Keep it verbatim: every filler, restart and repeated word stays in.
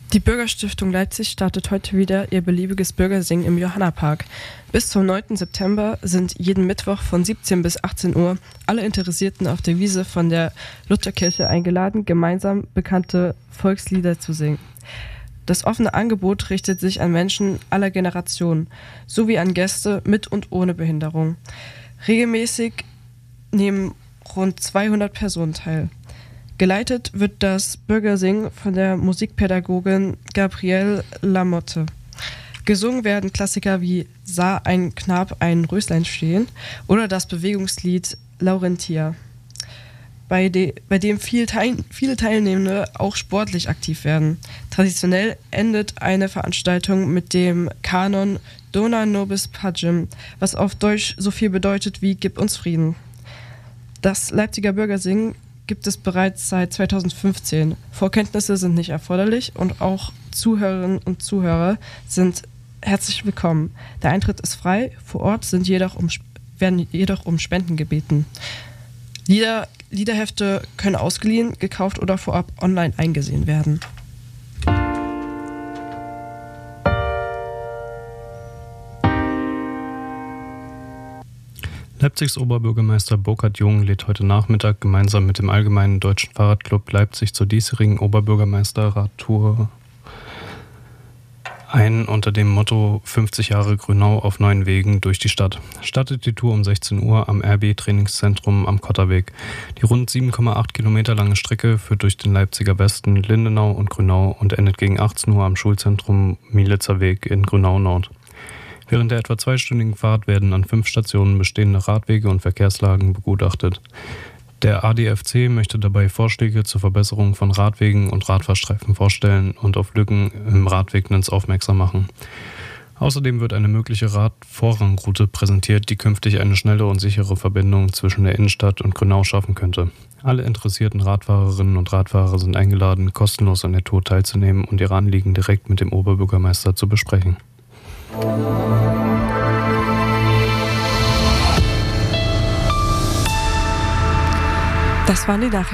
Die Bürgerstiftung Leipzig startet heute wieder ihr beliebiges Bürgersingen im Johannapark. Bis zum neunten September sind jeden Mittwoch von siebzehn bis achtzehn Uhr alle Interessierten auf der Wiese von der Lutherkirche eingeladen, gemeinsam bekannte Volkslieder zu singen. Das offene Angebot richtet sich an Menschen aller Generationen sowie an Gäste mit und ohne Behinderung. Regelmäßig nehmen rund zweihundert Personen teil. Geleitet wird das Bürgersingen von der Musikpädagogin Gabrielle Lamotte. Gesungen werden Klassiker wie Sah ein Knab ein Röslein stehen oder das Bewegungslied Laurentia, bei, de, bei dem viel teil, viele Teilnehmende auch sportlich aktiv werden. Traditionell endet eine Veranstaltung mit dem Kanon Dona Nobis Pacem, was auf Deutsch so viel bedeutet wie Gib uns Frieden. Das Leipziger Bürgersingen gibt es bereits seit zweitausendfünfzehn. Vorkenntnisse sind nicht erforderlich und auch Zuhörerinnen und Zuhörer sind herzlich willkommen. Der Eintritt ist frei, vor Ort sind jedoch um, werden jedoch um Spenden gebeten. Lieder, Liederhefte können ausgeliehen, gekauft oder vorab online eingesehen werden. Leipzigs Oberbürgermeister Burkhard Jung lädt heute Nachmittag gemeinsam mit dem Allgemeinen Deutschen Fahrradclub Leipzig zur diesjährigen Oberbürgermeisterradtour ein unter dem Motto fünfzig Jahre Grünau auf neuen Wegen durch die Stadt. Startet die Tour um sechzehn Uhr am R B-Trainingszentrum am Kotterweg. Die rund sieben Komma acht Kilometer lange Strecke führt durch den Leipziger Westen, Lindenau und Grünau und endet gegen achtzehn Uhr am Schulzentrum Mielitzer Weg in Grünau Nord. Während der etwa zweistündigen Fahrt werden an fünf Stationen bestehende Radwege und Verkehrslagen begutachtet. Der A D F C möchte dabei Vorschläge zur Verbesserung von Radwegen und Radfahrstreifen vorstellen und auf Lücken im Radwegnetz aufmerksam machen. Außerdem wird eine mögliche Radvorrangroute präsentiert, die künftig eine schnelle und sichere Verbindung zwischen der Innenstadt und Grünau schaffen könnte. Alle interessierten Radfahrerinnen und Radfahrer sind eingeladen, kostenlos an der Tour teilzunehmen und ihre Anliegen direkt mit dem Oberbürgermeister zu besprechen. Das waren die Nachrichten.